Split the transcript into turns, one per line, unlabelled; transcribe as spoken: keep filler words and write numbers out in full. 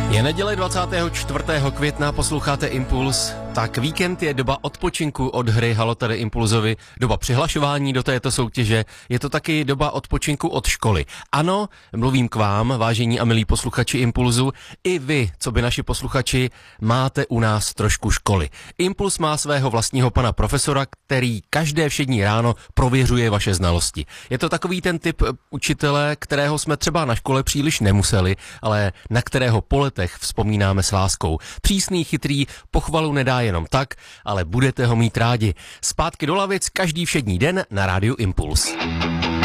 Je neděle dvacátého čtvrtého května, posloucháte Impuls. Tak víkend je doba odpočinku od hry Halo tady Impulzovi, doba přihlašování do této soutěže, je to taky doba odpočinku od školy. Ano, mluvím k vám, vážení a milí posluchači Impulzu, i vy, co by naši posluchači, máte u nás trošku školy. Impuls má svého vlastního pana profesora, který každé všední ráno prověřuje vaše znalosti. Je to takový ten typ učitele, kterého jsme třeba na škole příliš nemuseli, ale na kterého po letech vzpomínáme s láskou. Přísný, chytrý, pochvalu nedá jenom tak, ale budete ho mít rádi. Zpátky do lavic každý všední den na rádiu Impuls.